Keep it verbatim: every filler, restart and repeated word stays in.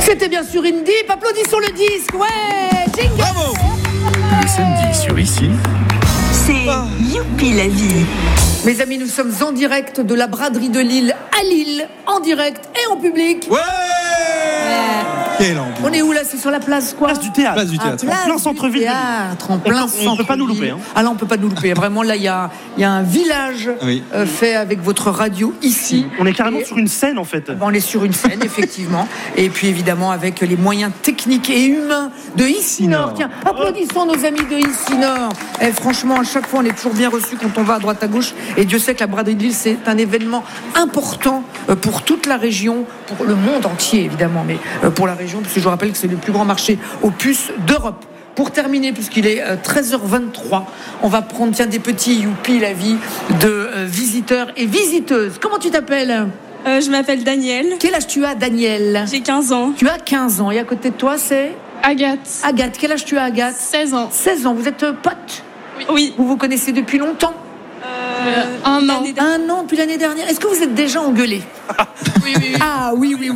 C'était bien sûr une dip. Applaudissons le disque. Ouais, jingle. Bravo. Le samedi sur Ici, c'est Ah. Youpi la vie. Mes amis, nous sommes en direct de la braderie de Lille à Lille, en direct et en public. Ouais. Quelle ambiance. On est où là? C'est sur la place quoi? Place du théâtre. Place du Ah, théâtre. place En plein du centre-ville de Lille. théâtre, en On plein peut- on peut pas nous centre-ville. louper, hein. Ah là, on peut pas nous louper. Vraiment, là, il y a, il y a un village Oui. euh, fait avec votre radio ici. On est carrément Et- sur une scène en fait. On est sur une scène, effectivement. Et puis, évidemment, avec les moyens techniques et humains de Ici Nord. Tiens, applaudissons nos amis de Ici Nord. Et franchement, à chaque fois, on est toujours bien reçus quand on va à droite à gauche. Et Dieu sait que la braderie de Lille, c'est un événement important euh, pour toute la région, pour le monde entier, évidemment, mais euh, pour la région, parce que je vous rappelle que c'est le plus grand marché aux puces d'Europe. Pour terminer, puisqu'il est euh, treize heures vingt-trois, on va prendre tiens, des petits youpi la vie de euh, visiteurs et visiteuses. Comment tu t'appelles? Euh, je m'appelle Daniel, Quel âge tu as, Daniel? j'ai quinze ans. Tu as quinze ans et à côté de toi, c'est Agathe, Agathe. Quel âge tu as, Agathe? seize ans. seize ans. Vous êtes euh, potes? Oui. Vous vous connaissez depuis longtemps? Euh, un an. l'année dernière. Un an depuis l'année dernière. Est-ce que vous êtes déjà engueulés? Oui, oui, oui. Ah oui, oui, oui.